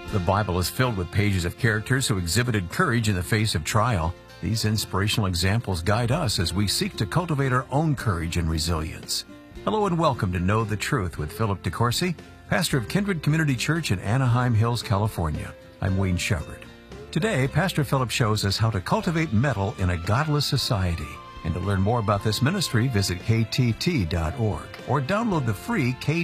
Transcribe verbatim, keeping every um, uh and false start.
The Bible is filled with pages of characters who exhibited courage in the face of trial. These inspirational examples guide us as we seek to cultivate our own courage and resilience. Hello and welcome to Know the Truth with Philip DeCourcy, pastor of Kindred Community Church in Anaheim Hills, California. I'm Wayne Shepherd. Today, Pastor Philip shows us how to cultivate mettle in a godless society. And to learn more about this ministry, visit k t t dot org or download the free K